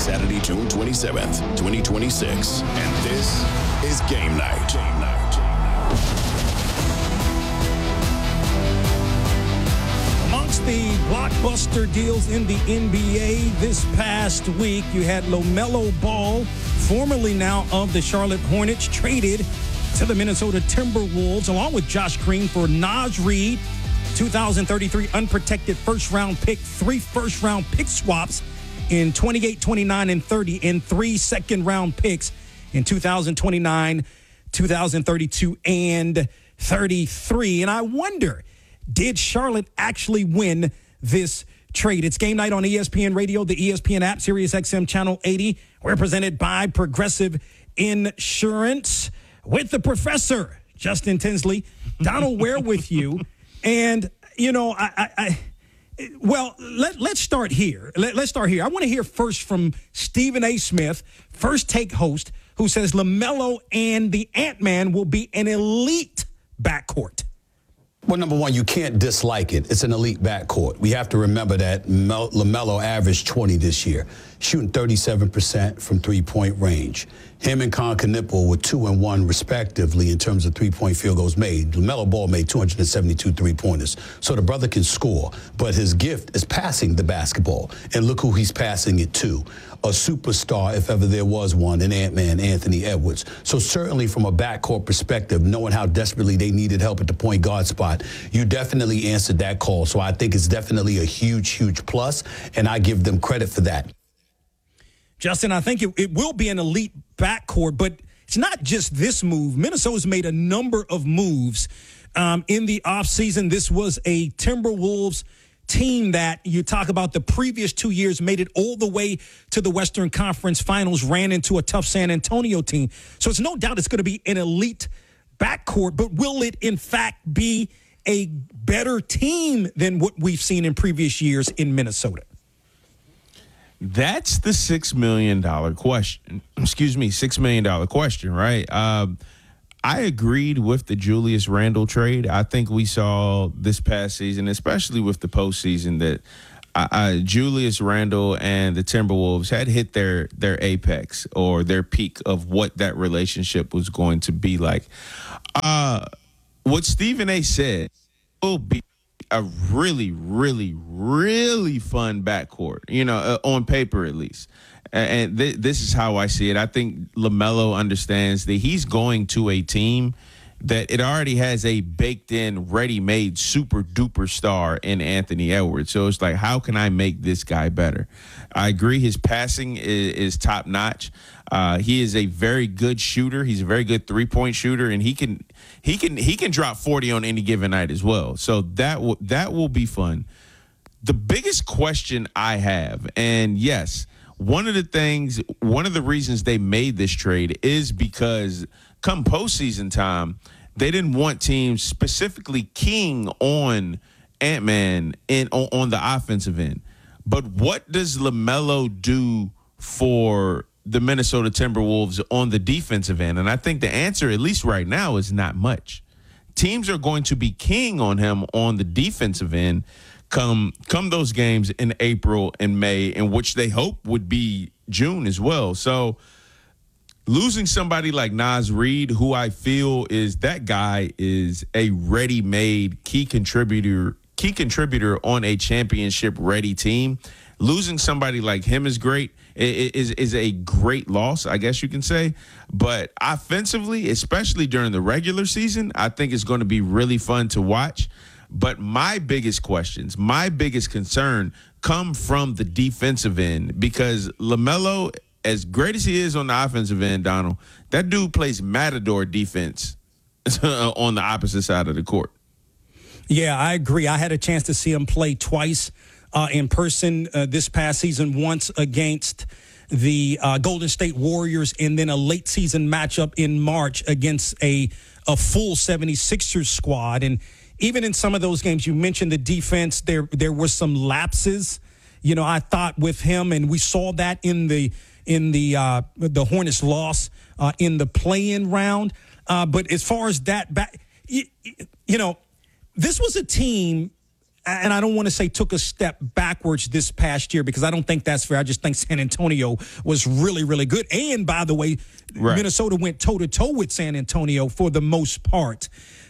Saturday, June 27th, 2026. And this is Game Night. Amongst the blockbuster deals in the NBA this past week, you had LaMelo Ball, formerly now of the Charlotte Hornets, traded to the Minnesota Timberwolves, along with Josh Green for Naz Reid, 2033 unprotected first-round pick, 3 first-round pick swaps in 28, 29, and 30, and 3 second-round picks in 2029, 2032, and 33. And I wonder, did Charlotte actually win this trade? It's Game Night on ESPN Radio, the ESPN app, Sirius XM Channel 80. We're presented by Progressive Insurance with the professor, Justin Tinsley. Donald Ware with you. And, you know, let's start here. Let's start here. I want to hear first from Stephen A. Smith, First Take host, who says LaMelo and the Ant-Man will be an elite backcourt. Well, number one, you can't dislike it. It's an elite backcourt. We have to remember that LaMelo averaged 20 this year, shooting 37% from three-point range. Him and Con Knipple were 2 and 1 respectively in terms of three-point field goals made. LaMelo Ball made 272 three-pointers. So the brother can score, but his gift is passing the basketball. And look who he's passing it to. A superstar, if ever there was one, in Ant-Man, Anthony Edwards. So certainly from a backcourt perspective, knowing how desperately they needed help at the point guard spot, you definitely answered that call. So I think it's definitely a huge, huge plus, and I give them credit for that. Justin, I think it will be an elite backcourt, but it's not just this move. Minnesota's made a number of moves in the offseason. This was a Timberwolves team that you talk about the previous 2 years made it all the way to the Western Conference Finals, ran into a tough San Antonio team. So it's no doubt it's going to be an elite backcourt, but will it in fact be a better team than what we've seen in previous years in Minnesota? That's the $6 million question. $6 million question, right? I agreed with the Julius Randle trade. I think we saw this past season, especially with the postseason, that Julius Randle and the Timberwolves had hit their apex or their peak of what that relationship was going to be like. What Stephen A. said will be a really, really, really fun backcourt, on paper at least. And this is how I see it. I think LaMelo understands that he's going to a team that it already has a baked-in, ready-made, super-duper star in Anthony Edwards. So it's like, how can I make this guy better? I agree his passing is top-notch. He is a very good shooter. He's a very good three-point shooter, and he can drop 40 on any given night as well. So that will be fun. The biggest question I have, and yes, one of the reasons they made this trade is because come postseason time, they didn't want teams specifically keying on Ant-Man on the offensive end. But what does LaMelo do for the Minnesota Timberwolves on the defensive end? And I think the answer, at least right now, is not much. Teams are going to be keying on him on the defensive end come those games in April and May, in which they hope would be June as well. So losing somebody like Naz Reid, who I feel is that guy is a ready-made key contributor on a championship-ready team. Losing somebody like him is great. Is a great loss, I guess you can say. But offensively, especially during the regular season, I think it's going to be really fun to watch. But my biggest concern come from the defensive end, because LaMelo, as great as he is on the offensive end, Donald, that dude plays matador defense on the opposite side of the court. Yeah, I agree. I had a chance to see him play twice in person this past season, once against the Golden State Warriors, and then a late season matchup in March against a full 76ers squad. And even in some of those games, you mentioned the defense, there were some lapses, I thought, with him, and we saw that in the Hornets loss in the play-in round. But as far as that back, this was a team and I don't want to say took a step backwards this past year because I don't think that's fair. I just think San Antonio was really, really good. And, by the way, Minnesota went toe-to-toe with San Antonio for the most part.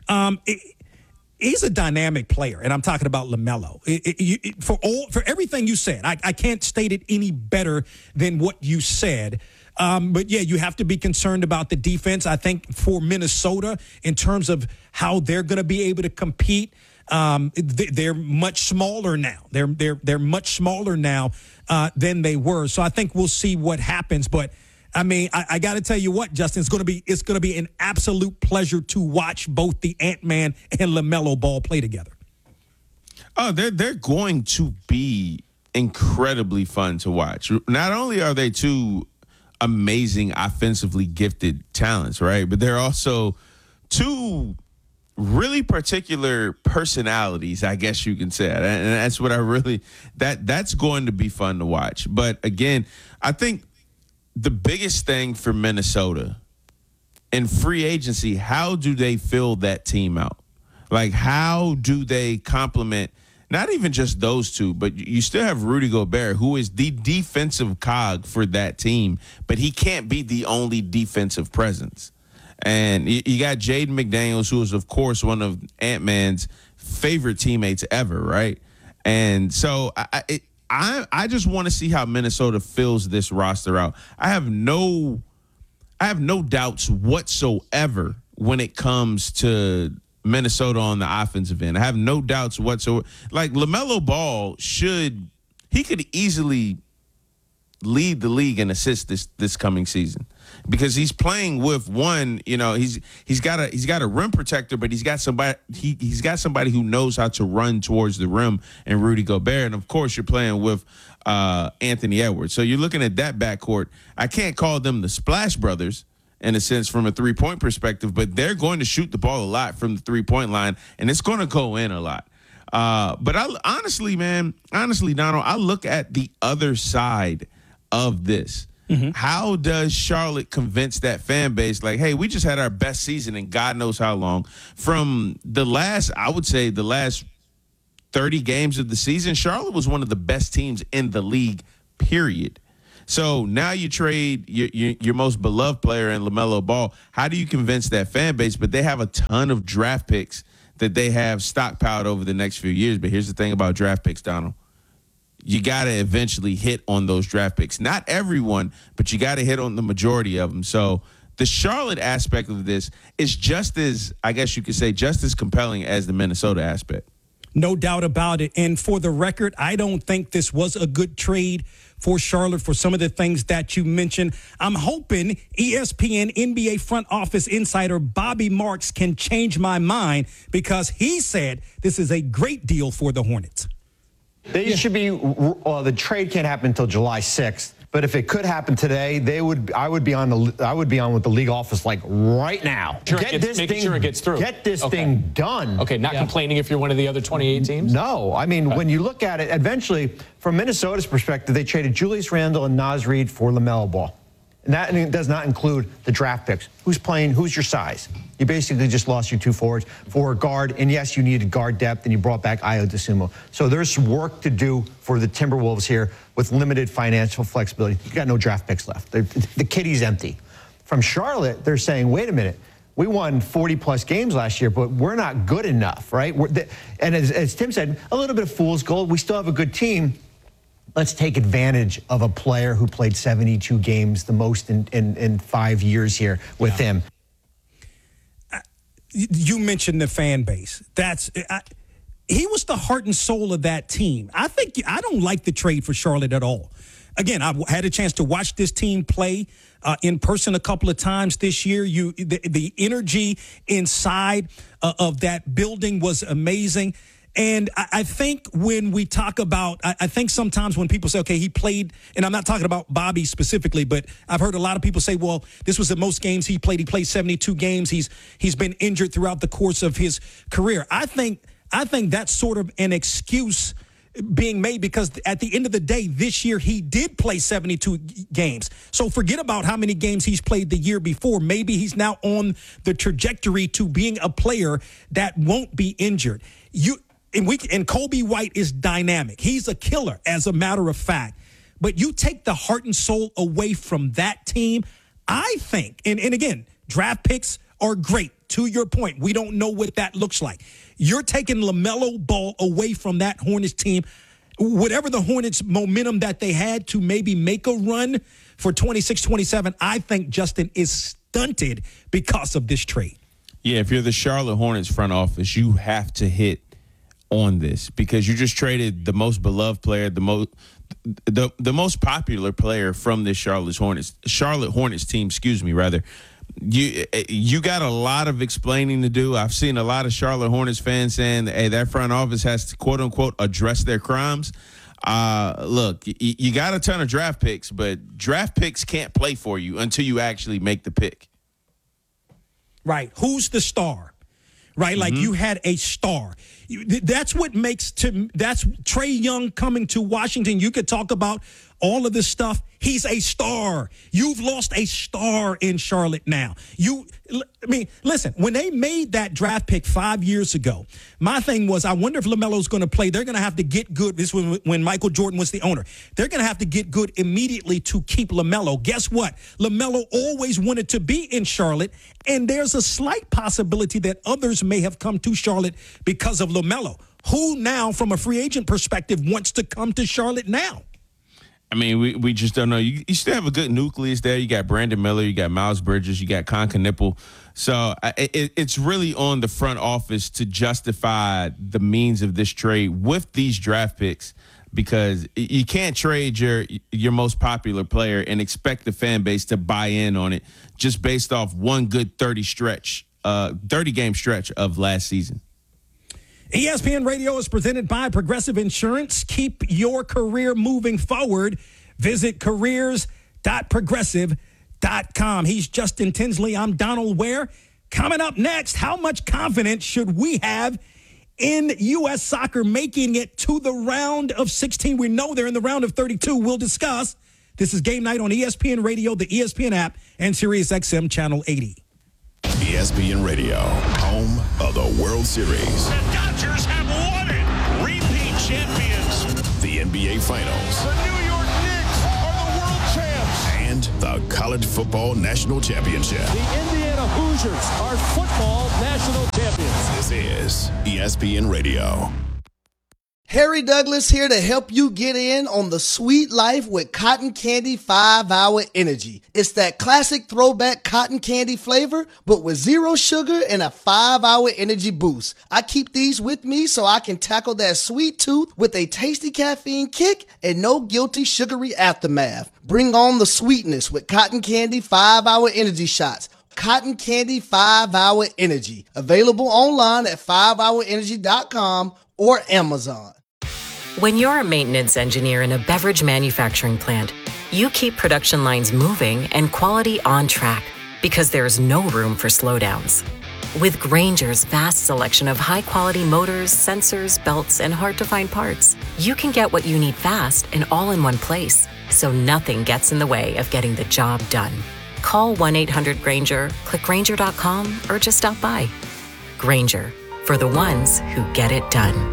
He's a dynamic player, and I'm talking about LaMelo. For everything you said, I can't state it any better than what you said. But, yeah, you have to be concerned about the defense. I think for Minnesota, in terms of how they're going to be able to compete, they're much smaller now. They're much smaller now than they were. So I think we'll see what happens. But I mean, I got to tell you what, Justin, it's going to be an absolute pleasure to watch both the Ant-Man and LaMelo Ball play together. Oh, they're going to be incredibly fun to watch. Not only are they two amazing offensively gifted talents, right, but they're also two really particular personalities, I guess you can say. And that's what that's going to be fun to watch. But again, I think the biggest thing for Minnesota in free agency, how do they fill that team out? Like, how do they complement not even just those two, but you still have Rudy Gobert, who is the defensive cog for that team, but he can't be the only defensive presence. And you got Jaden McDaniels, who is, of course, one of Ant-Man's favorite teammates ever, right? And so I just want to see how Minnesota fills this roster out. I have no doubts whatsoever when it comes to Minnesota on the offensive end. I have no doubts whatsoever. Like, LaMelo Ball he could easily lead the league in assists this coming season, because he's playing with one, he's got a rim protector, but he's got somebody who knows how to run towards the rim, and Rudy Gobert. And of course you're playing with Anthony Edwards. So you're looking at that backcourt. I can't call them the Splash Brothers in a sense from a 3-point perspective, but they're going to shoot the ball a lot from the 3-point line, and it's going to go in a lot. But honestly, Donald, I look at the other side of this. Mm-hmm. How does Charlotte convince that fan base, like, hey, we just had our best season in God knows how long? From the last 30 games of the season, Charlotte was one of the best teams in the league, period. So now you trade your most beloved player in LaMelo Ball. How do you convince that fan base? But they have a ton of draft picks that they have stockpiled over the next few years. But here's the thing about draft picks, Donald. You got to eventually hit on those draft picks. Not everyone, but you got to hit on the majority of them. So the Charlotte aspect of this is just as, I guess you could say, just as compelling as the Minnesota aspect. No doubt about it. And for the record, I don't think this was a good trade for Charlotte for some of the things that you mentioned. I'm hoping ESPN NBA front office insider Bobby Marks can change my mind, because he said this is a great deal for the Hornets. They should be. The trade can't happen until July 6th. But if it could happen today, I would be on with the league office like right now. Making sure it gets through. Get this thing done. Okay, not complaining if you're one of the other 28 teams? No. I mean, when you look at it, eventually, from Minnesota's perspective, they traded Julius Randle and Naz Reid for LaMelo Ball. And that does not include the draft picks. Who's playing? Who's your size? You basically just lost your two forwards for a guard. And, yes, you needed guard depth, and you brought back Ayo Dosunmu. So there's work to do for the Timberwolves here with limited financial flexibility. You got no draft picks left. The kitty's empty. From Charlotte, they're saying, wait a minute. We won 40-plus games last year, but we're not good enough, right? And as Tim said, a little bit of fool's gold. We still have a good team. Let's take advantage of a player who played 72 games, the most in 5 years here with him. You mentioned the fan base. He was the heart and soul of that team. I don't like the trade for Charlotte at all. Again, I had a chance to watch this team play in person a couple of times this year. The energy inside of that building was amazing. And I think when we talk about, I think sometimes when people say, okay, he played, and I'm not talking about Bobby specifically, but I've heard a lot of people say, well, this was the most games he played. He played 72 games. He's been injured throughout the course of his career. I think that's sort of an excuse being made, because at the end of the day, this year he did play 72 games. So forget about how many games he's played the year before. Maybe he's now on the trajectory to being a player that won't be injured. and Kobe White is dynamic. He's a killer, as a matter of fact. But you take the heart and soul away from that team, I think, and again, draft picks are great. To your point, we don't know what that looks like. You're taking LaMelo Ball away from that Hornets team. Whatever the Hornets momentum that they had to maybe make a run for 26-27, I think, Justin, is stunted because of this trade. Yeah, if you're the Charlotte Hornets front office, you have to hit on this because you just traded the most beloved player, the most popular player from this Charlotte Hornets team, rather. You got a lot of explaining to do. I've seen a lot of Charlotte Hornets fans saying, hey, that front office has to, quote unquote, address their crimes. Look, you got a ton of draft picks, but draft picks can't play for you until you actually make the pick. Right. Who's the star? Right. Like you had a star. That's what makes that's Trae Young coming to Washington. You could talk about all of this stuff. He's a star. You've lost a star in Charlotte now. Listen, when they made that draft pick 5 years ago, my thing was, I wonder if LaMelo's going to play. They're going to have to get good. This was when Michael Jordan was the owner. They're going to have to get good immediately to keep LaMelo. Guess what? LaMelo always wanted to be in Charlotte, and there's a slight possibility that others may have come to Charlotte because of LaMelo. Who now, from a free agent perspective, wants to come to Charlotte now? I mean, we just don't know. You still have a good nucleus there. You got Brandon Miller, you got Miles Bridges, you got Con Knipple. So it's really on the front office to justify the means of this trade with these draft picks, because you can't trade your most popular player and expect the fan base to buy in on it just based off one good 30-game stretch of last season. ESPN Radio is presented by Progressive Insurance. Keep your career moving forward. Visit careers.progressive.com. He's Justin Tinsley. I'm Donald Ware. Coming up next, how much confidence should we have in U.S. soccer making it to the round of 16? We know they're in the round of 32. We'll discuss. This is Game Night on ESPN Radio, the ESPN app, and SiriusXM Channel 80. ESPN Radio, home of the World Series. The Dodgers have won it. Repeat champions. The NBA Finals. The New York Knicks are the world champs. And the College Football National Championship. The Indiana Hoosiers are football national champions. This is ESPN Radio. Harry Douglas here to help you get in on the sweet life with Cotton Candy 5-Hour Energy. It's that classic throwback cotton candy flavor, but with 0 sugar and a 5-hour energy boost. I keep these with me so I can tackle that sweet tooth with a tasty caffeine kick and no guilty sugary aftermath. Bring on the sweetness with Cotton Candy 5-Hour Energy Shots. Cotton Candy 5-Hour Energy. Available online at 5hourenergy.com or Amazon. When you're a maintenance engineer in a beverage manufacturing plant, you keep production lines moving and quality on track because there's no room for slowdowns. With Grainger's vast selection of high-quality motors, sensors, belts, and hard-to-find parts, you can get what you need fast and all in one place, so nothing gets in the way of getting the job done. Call 1-800-GRAINGER, click Grainger.com, or just stop by. Grainger, for the ones who get it done.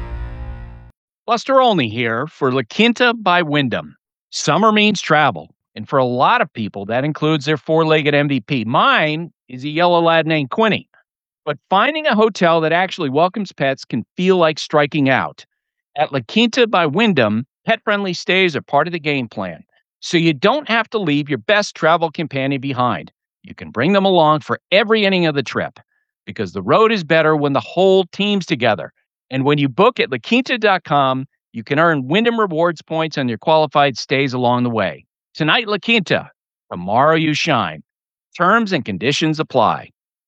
Buster Olney here for La Quinta by Wyndham. Summer means travel, and for a lot of people, that includes their four-legged MVP. Mine is a yellow lad named Quinny. But finding a hotel that actually welcomes pets can feel like striking out. At La Quinta by Wyndham, pet-friendly stays are part of the game plan, so you don't have to leave your best travel companion behind. You can bring them along for every inning of the trip, because the road is better when the whole team's together. And when you book at LaQuinta.com, you can earn Wyndham Rewards points on your qualified stays along the way. Tonight, La Quinta. Tomorrow, you shine. Terms and conditions apply.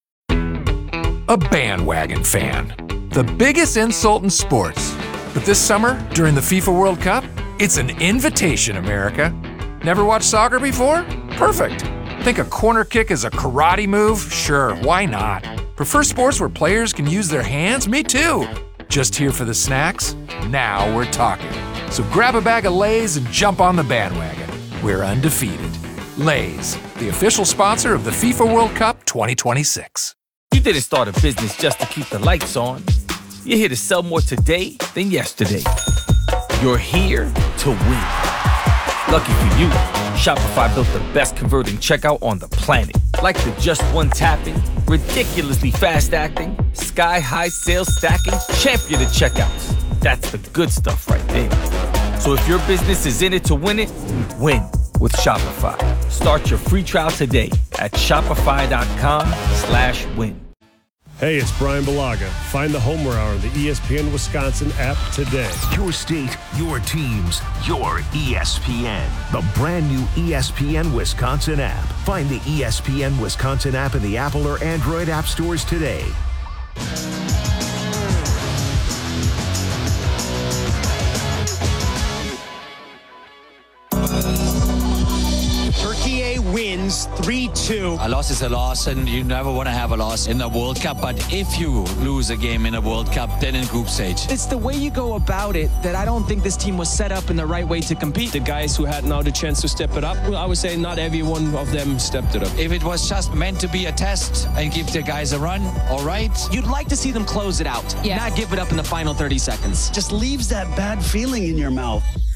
A bandwagon fan. The biggest insult in sports. But this summer, during the FIFA World Cup, it's an invitation, America. Never watched soccer before? Perfect. Think a corner kick is a karate move? Sure, why not? Prefer sports where players can use their hands? Me too. Just here for the snacks? Now we're talking. So grab a bag of Lay's and jump on the bandwagon. We're undefeated. Lay's, the official sponsor of the FIFA World Cup 2026. You didn't start a business just to keep the lights on. You're here to sell more today than yesterday. You're here to win. Lucky for you, Shopify built the best converting checkout on the planet. Like the just one tapping, ridiculously fast acting, sky-high sales stacking, champion of checkouts. That's the good stuff right there. So if your business is in it to win it, win with Shopify. Start your free trial today at shopify.com/win. Hey, it's Brian Balaga. Find the Homer Hour on the ESPN Wisconsin app today. Your state, your teams, your ESPN. The brand new ESPN Wisconsin app. Find the ESPN Wisconsin app in the Apple or Android app stores today. Turkey wins 3-2. A loss is a loss, and you never want to have a loss in the World Cup. But if you lose a game in a World Cup, then in group stage. It's the way you go about it that I don't think this team was set up in the right way to compete. The guys who had now the chance to step it up, well, I would say not every one of them stepped it up. If it was just meant to be a test and give the guys a run, all right. You'd like to see them close it out, not give it up in the final 30 seconds. Just leaves that bad feeling in your mouth.